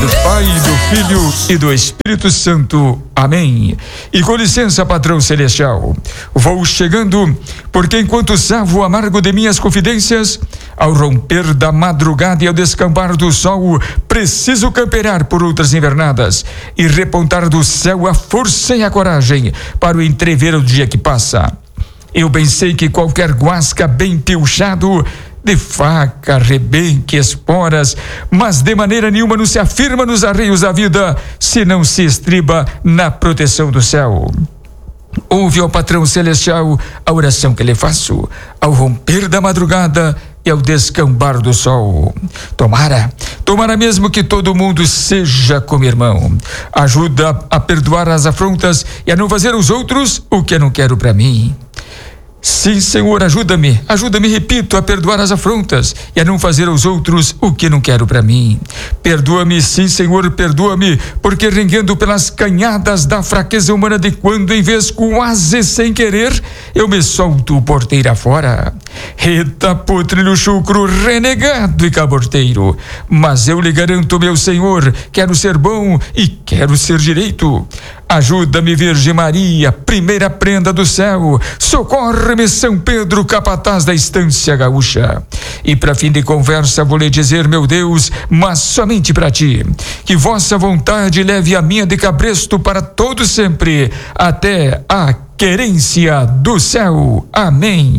Do Pai, do Filho e do Espírito Santo. Amém. E com licença, patrão celestial, vou chegando, porque enquanto savo o amargo de minhas confidências, ao romper da madrugada e ao descampar do sol, preciso camperar por outras invernadas e repontar do céu a força e a coragem para o entrever o dia que passa. Eu bem sei que qualquer guasca bem pilchado de faca, rebenque, esporas, mas de maneira nenhuma não se afirma nos arreios da vida, se não se estriba na proteção do céu. Ouve ao patrão celestial a oração que lhe faço, ao romper da madrugada e ao descambar do sol. Tomara mesmo que todo mundo seja como irmão. Ajuda a perdoar as afrontas e a não fazer aos outros o que eu não quero para mim. Sim, Senhor, ajuda-me, repito, a perdoar as afrontas e a não fazer aos outros o que não quero para mim. Perdoa-me, sim, Senhor, perdoa-me, porque renguendo pelas canhadas da fraqueza humana de quando em vez quase sem querer, eu me solto porteira fora. Eita, potrilho chucro, renegado e caborteiro, mas eu lhe garanto, meu Senhor, quero ser bom e quero ser direito. Ajuda-me, Virgem Maria, primeira prenda do céu, socorre-me, São Pedro, capataz da estância gaúcha. E para fim de conversa vou lhe dizer, meu Deus, mas somente para ti, que vossa vontade leve a minha de cabresto para todo sempre, até a querência do céu. Amém.